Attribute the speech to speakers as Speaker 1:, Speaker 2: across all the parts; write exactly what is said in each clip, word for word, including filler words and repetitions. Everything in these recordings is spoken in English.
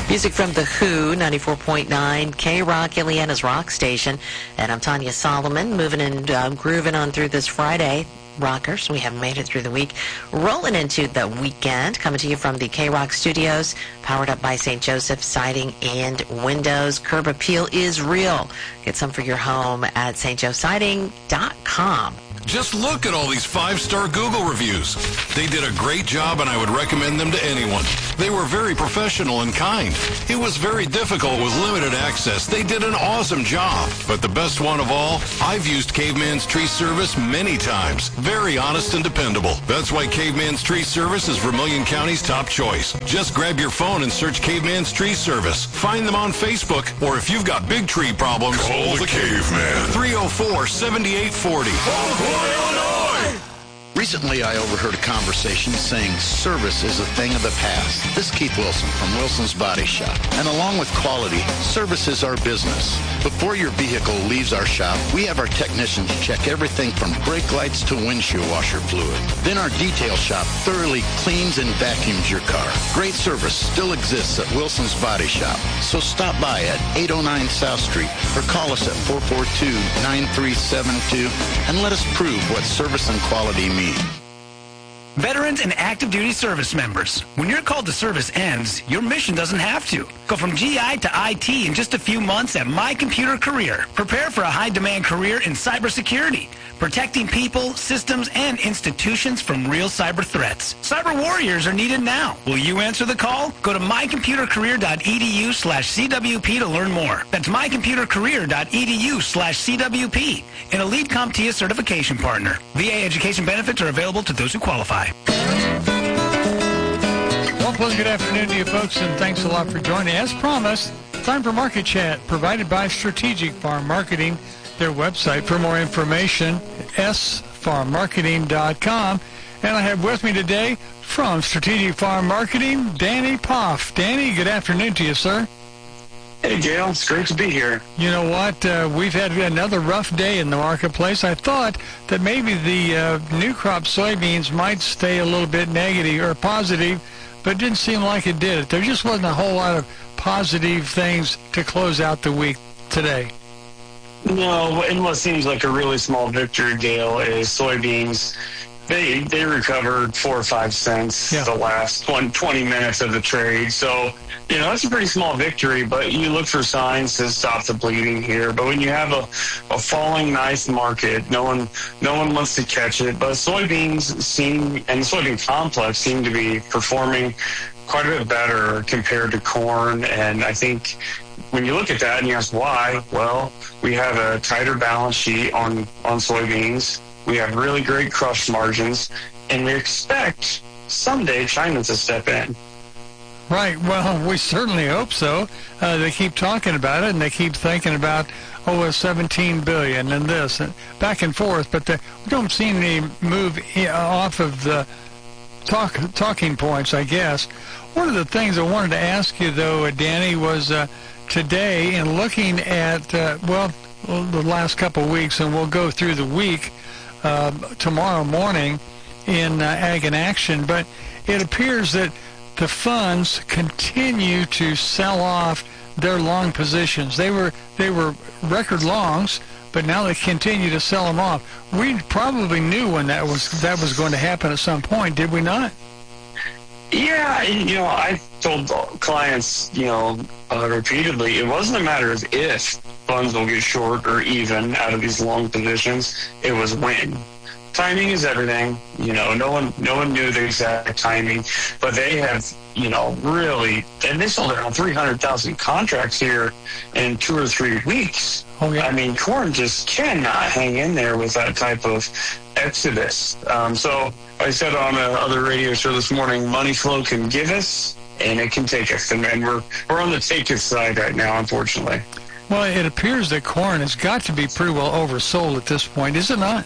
Speaker 1: Music from The Who, ninety-four point nine K-Rock, Indiana's rock station. And I'm Tanya Solomon, moving and uh, grooving on through this Friday. Rockers, we have made it through the week. Rolling into the weekend, coming to you from the K-Rock studios, powered up by Saint Joseph Siding and Windows. Curb appeal is real. Get some for your home at s t joe siding dot com.
Speaker 2: Just look at all these five-star Google reviews. They did a great job, and I would recommend them to anyone. They were very professional and kind. It was very difficult with limited access. They did an awesome job. But the best one of all, I've used Caveman's Tree Service many times. Very honest and dependable. That's why Caveman's Tree Service is Vermilion County's top choice. Just grab your phone and search Caveman's Tree Service. Find them on Facebook, or if you've got big tree problems,
Speaker 3: call the Caveman.
Speaker 2: three oh four, seven eight four oh.
Speaker 3: Illinois!
Speaker 4: Recently, I overheard a conversation saying service is a thing of the past. This is Keith Wilson from Wilson's Body Shop. And along with quality, service is our business. Before your vehicle leaves our shop, we have our technicians check everything from brake lights to windshield washer fluid. Then our detail shop thoroughly cleans and vacuums your car. Great service still exists at Wilson's Body Shop. So stop by at eight oh nine South Street or call us at four four two, nine three seven two and let us prove what service and quality mean.
Speaker 5: Veterans and active duty service members, when your call to service ends, your mission doesn't have to. Go from G I to I T in just a few months at My Computer Career. Prepare for a high-demand career in cybersecurity, protecting people, systems, and institutions from real cyber threats. Cyber warriors are needed now. Will you answer the call? Go to my computer career dot e d u slash c w p to learn more. That's my computer career dot e d u slash c w p. And a lead CompTIA certification partner. V A education benefits are available to those who qualify.
Speaker 6: Well, pleasant good afternoon to you folks, and thanks a lot for joining. As promised, time for Market Chat, provided by Strategic Farm Marketing. Their website for more information, s farm marketing dot com. And I have with me today from Strategic Farm Marketing, Danny Poff. Danny, good afternoon to you, sir.
Speaker 7: Hey, Gail. It's great to be here.
Speaker 6: You know what? Uh, we've had another rough day in the marketplace. I thought that maybe the uh, new crop soybeans might stay a little bit negative or positive, but it didn't seem like it did. There just wasn't a whole lot of positive things to close out the week today.
Speaker 7: No, and what seems like a really small victory, Gail, is soybeans. They they recovered four or five cents yeah. the last twenty minutes of the trade. So, you know, that's a pretty small victory, but you look for signs to stop the bleeding here. But when you have a, a falling nice market, no one no one wants to catch it. But soybeans seem, and the soybean complex seem to be performing quite a bit better compared to corn. And I think when you look at that and you ask why, well, we have a tighter balance sheet on, on soybeans. We have really great crush margins, and we expect someday China to step in.
Speaker 6: Right. Well, we certainly hope so. Uh, they keep talking about it, and they keep thinking about, oh, a seventeen billion dollars and this, and back and forth. But the, we don't see any move off of the talk, talking points, I guess. One of the things I wanted to ask you, though, Danny, was uh, today, in looking at, uh, well, the last couple of weeks, and we'll go through the week, Uh, tomorrow morning in uh, Ag in Action, but it appears that the funds continue to sell off their long positions. They were they were record longs, but now they continue to sell them off. We probably knew when that was that was going to happen at some point, did we not?
Speaker 7: Yeah, you know, I told clients, you know, uh, repeatedly, it wasn't a matter of if funds will get short or even out of these long positions. It was when. Timing is everything. You know, no one, no one knew the exact timing, but they have, you know, really, and they sold around three hundred thousand contracts here in two or three weeks.
Speaker 6: Oh, yeah.
Speaker 7: I mean, corn just cannot hang in there with that type of exodus. Um, so I said on another radio show this morning, money flow can give us, and it can take us. And, and we're, we're on the take us side right now, unfortunately.
Speaker 6: Well, it appears that corn has got to be pretty well oversold at this point, is it not?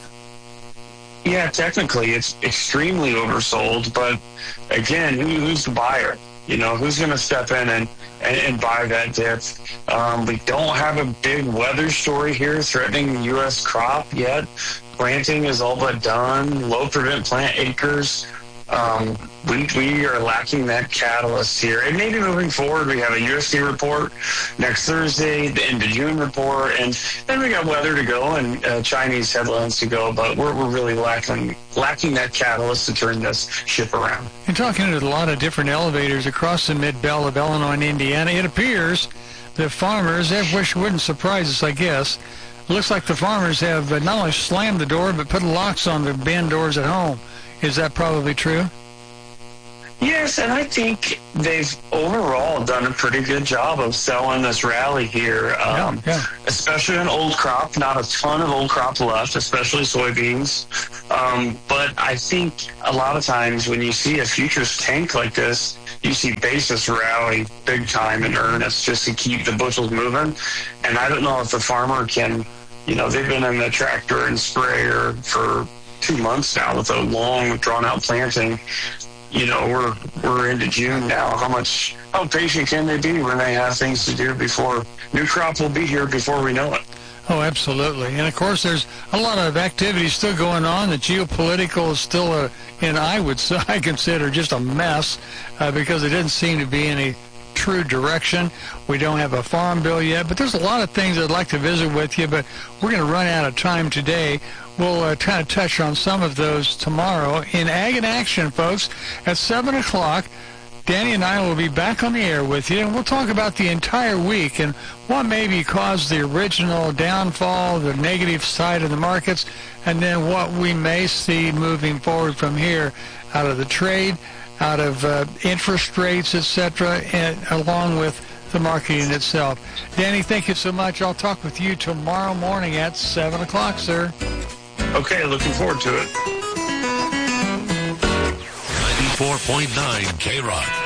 Speaker 7: Yeah, technically it's extremely oversold, but again, who, who's the buyer? You know, who's going to step in and, and, and buy that dip? Um, we don't have a big weather story here threatening the U S crop yet. Planting is all but done. Low prevent plant acres. Um, we we are lacking that catalyst here. And maybe moving forward, we have a U S D A report next Thursday, the end of June report, and then we got weather to go and uh, Chinese headlines to go. But we're we're really lacking lacking that catalyst to turn this ship around.
Speaker 6: And talking to a lot of different elevators across the mid-belt of Illinois and Indiana, it appears that farmers, which wouldn't surprise us, I guess, it looks like the farmers have not only slammed the door but put locks on the bin doors at home. Is that probably true?
Speaker 7: Yes, and I think they've overall done a pretty good job of selling this rally here, um, yeah, yeah. especially on old crop. Not a ton of old crop left, especially soybeans. Um, but I think a lot of times when you see a futures tank like this, you see basis rally big time in earnest just to keep the bushels moving. And I don't know if the farmer can, you know, they've been in the tractor and sprayer for two months now with a long, drawn-out planting. You know, we're we're into June now. How much, how patient can they be when they have things to do before new crop will be here before we know it?
Speaker 6: Oh, absolutely. And, of course, there's a lot of activity still going on. The geopolitical is still, a, and I would say, I consider just a mess uh, because it didn't seem to be any true direction. We don't have a farm bill yet, but there's a lot of things I'd like to visit with you, but we're going to run out of time today. We'll uh, kind of touch on some of those tomorrow in Ag in Action, folks, at seven o'clock. Danny and I will be back on the air with you, and we'll talk about the entire week and what maybe caused the original downfall, the negative side of the markets, and then what we may see moving forward from here out of the trade, out of uh, interest rates, et cetera, and along with the marketing itself. Danny, thank you so much. I'll talk with you tomorrow morning at seven o'clock, sir.
Speaker 7: Okay, looking forward to it.
Speaker 3: ninety-four point nine K-Rock.